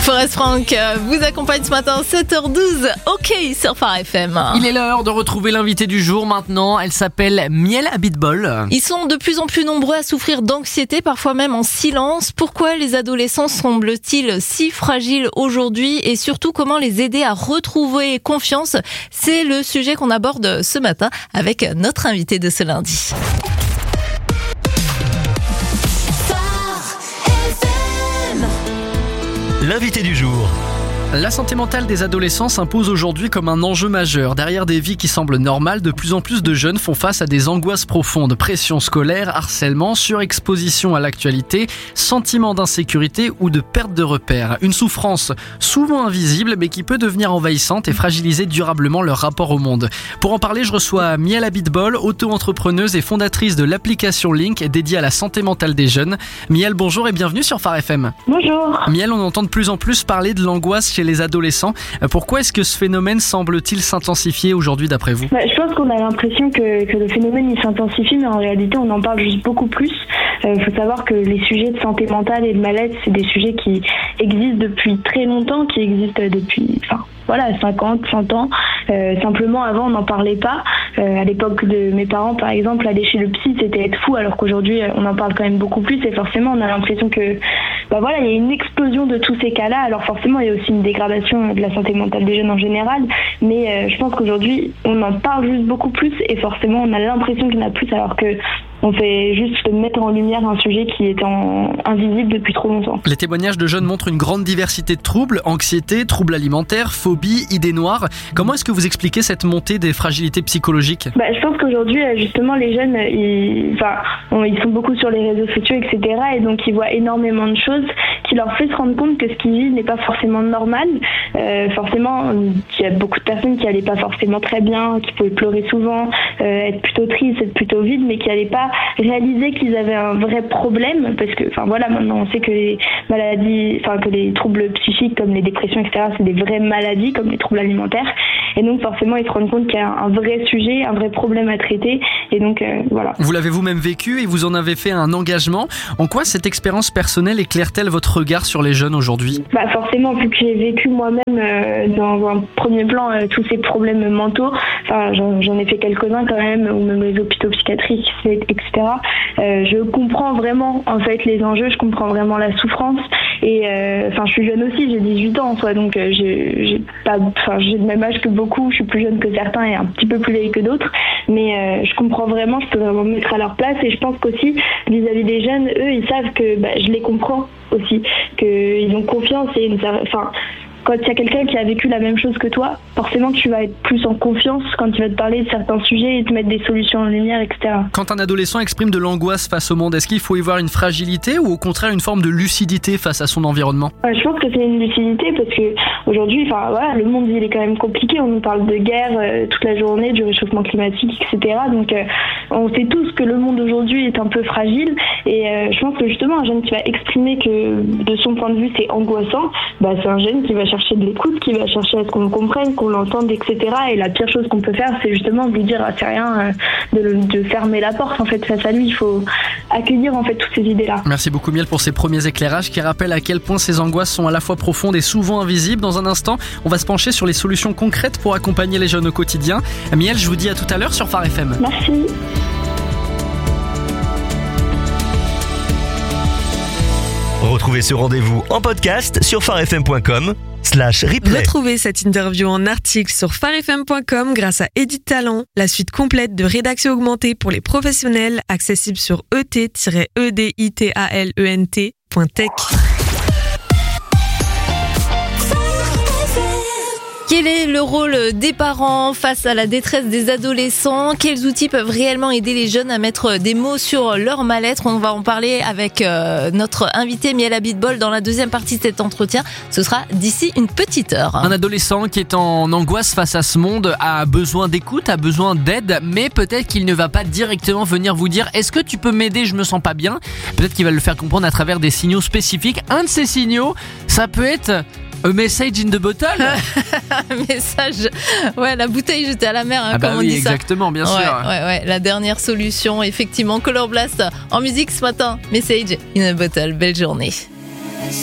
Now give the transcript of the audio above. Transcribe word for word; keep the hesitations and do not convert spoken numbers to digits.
Forest Frank vous accompagne ce matin sept heures douze, ok sur Phare F M. Il est l'heure de retrouver l'invité du jour maintenant, elle s'appelle Miel Abitbol. Ils sont de plus en plus nombreux à souffrir d'anxiété, parfois même en silence. Pourquoi les adolescents semblent-ils si fragiles aujourd'hui et surtout comment les aider à retrouver confiance? C'est le sujet qu'on aborde ce matin avec notre invité de ce lundi. L'invité du jour. La santé mentale des adolescents s'impose aujourd'hui comme un enjeu majeur. Derrière des vies qui semblent normales, de plus en plus de jeunes font face à des angoisses profondes. Pression scolaire, harcèlement, surexposition à l'actualité, sentiment d'insécurité ou de perte de repères. Une souffrance souvent invisible mais qui peut devenir envahissante et fragiliser durablement leur rapport au monde. Pour en parler, je reçois Miel Abitbol, auto-entrepreneuse et fondatrice de l'application Link dédiée à la santé mentale des jeunes. Miel, bonjour et bienvenue sur Phare F M. Bonjour. Miel, on entend de plus en plus parler de l'angoisse chez les adolescents. Pourquoi est-ce que ce phénomène semble-t-il s'intensifier aujourd'hui d'après vous ? Bah, je pense qu'on a l'impression que, que le phénomène il s'intensifie, mais en réalité on en parle juste beaucoup plus. Il euh, faut savoir que les sujets de santé mentale et de mal-être, c'est des sujets qui existent depuis très longtemps, qui existent depuis enfin, voilà, cinquante, cent ans. Euh, simplement avant on n'en parlait pas. Euh, à l'époque de mes parents par exemple, aller chez le psy c'était être fou, alors qu'aujourd'hui on en parle quand même beaucoup plus et forcément on a l'impression que bah voilà, il y a une explosion de tous ces cas-là. Alors forcément il y a aussi une dégradation de la santé mentale des jeunes en général, mais euh, je pense qu'aujourd'hui on en parle juste beaucoup plus et forcément on a l'impression qu'il y en a plus, alors que on fait juste mettre en lumière un sujet qui est en... invisible depuis trop longtemps. Les témoignages de jeunes montrent une grande diversité de troubles, anxiété, troubles alimentaires, phobie, idées noires. Comment est-ce que vous expliquez cette montée des fragilités psychologiques ? Bah, je pense qu'aujourd'hui, justement, les jeunes, ils, enfin, on, ils sont beaucoup sur les réseaux sociaux, et cetera. Et donc, ils voient énormément de choses qui leur fait se rendre compte que ce qu'ils vivent n'est pas forcément normal. Euh, forcément, il y a beaucoup de personnes qui n'allaient pas forcément très bien, qui pouvaient pleurer souvent, euh, être plutôt tristes, être plutôt vides, mais qui n'allaient pas réaliser qu'ils avaient un vrai problème, parce que, enfin voilà, maintenant on sait que les maladies, enfin que les troubles psychiques comme les dépressions, et cetera, c'est des vraies maladies comme les troubles alimentaires, et donc forcément ils se rendent compte qu'il y a un vrai sujet, un vrai problème à traiter, et donc euh, voilà. Vous l'avez vous-même vécu et vous en avez fait un engagement. En quoi cette expérience personnelle éclaire-t-elle votre regard sur les jeunes aujourd'hui ? Bah forcément, vu que j'ai vécu moi-même euh, dans un premier plan euh, tous ces problèmes mentaux, enfin j'en, j'en ai fait quelques-uns quand même, ou même les hôpitaux psychiatriques, et cetera. Euh, je comprends vraiment en fait les enjeux, je comprends vraiment la souffrance et euh, enfin je suis jeune aussi, j'ai dix-huit ans en soi, donc euh, j'ai, j'ai pas, enfin j'ai le même âge que beaucoup, je suis plus jeune que certains et un petit peu plus vieille que d'autres, mais euh, je comprends vraiment, je peux vraiment me mettre à leur place et je pense qu'aussi vis-à-vis des jeunes, eux ils savent que bah, je les comprends aussi, qu'ils ont confiance et une, enfin quand il y a quelqu'un qui a vécu la même chose que toi, forcément tu vas être plus en confiance quand il va te parler de certains sujets et te mettre des solutions en lumière, et cetera. Quand un adolescent exprime de l'angoisse face au monde, est-ce qu'il faut y voir une fragilité ou au contraire une forme de lucidité face à son environnement ? Je pense que c'est une lucidité parce que aujourd'hui, enfin voilà, le monde il est quand même compliqué. On nous parle de guerre euh, toute la journée, du réchauffement climatique, et cetera. Donc euh, on sait tous que le monde aujourd'hui est un peu fragile et euh, je pense que justement un jeune qui va exprimer que de son point de vue c'est angoissant, bah c'est un jeune qui va chercher de l'écoute, qui va chercher à ce qu'on le comprenne, qu'on l'entende, et cetera. Et la pire chose qu'on peut faire, c'est justement de lui dire ah, c'est rien, euh, de, de fermer la porte en fait face à lui. Il faut accueillir en fait toutes ces idées-là. Merci beaucoup Miel pour ces premiers éclairages qui rappellent à quel point ces angoisses sont à la fois profondes et souvent invisibles. Dans un instant, on va se pencher sur les solutions concrètes pour accompagner les jeunes au quotidien. Miel, je vous dis à tout à l'heure sur Phare F M. Merci. Retrouvez ce rendez-vous en podcast sur pharefm point com slash replay. Retrouvez cette interview en article sur pharefm point com grâce à Edit Talent, la suite complète de rédaction augmentée pour les professionnels, accessible sur e t tiret e d i t a l e n t point tech. Quel est le rôle des parents face à la détresse des adolescents ? Quels outils peuvent réellement aider les jeunes à mettre des mots sur leur mal-être ? On va en parler avec euh, notre invité Miel Abitbol dans la deuxième partie de cet entretien. Ce sera d'ici une petite heure. Un adolescent qui est en angoisse face à ce monde a besoin d'écoute, a besoin d'aide, mais peut-être qu'il ne va pas directement venir vous dire « Est-ce que tu peux m'aider ? Je me sens pas bien ». Peut-être qu'il va le faire comprendre à travers des signaux spécifiques. Un de ces signaux, ça peut être A message in the bottle. Un message. Ouais, la bouteille jetée à la mer, hein, ah bah comme oui, on dit exactement, ça. bien ouais, sûr. Ouais, ouais, la dernière solution, effectivement. Color Blast en musique ce matin. Message in a bottle. Belle journée.